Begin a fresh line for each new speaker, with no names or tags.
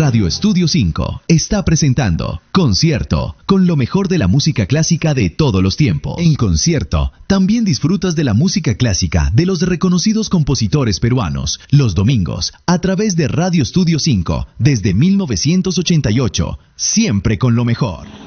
Radio Estudio 5 está presentando Concierto, con lo mejor de la música clásica de todos los tiempos. En Concierto, también disfrutas de la música clásica de los reconocidos compositores peruanos, los domingos, a través de Radio Estudio 5, desde 1988, siempre con lo mejor.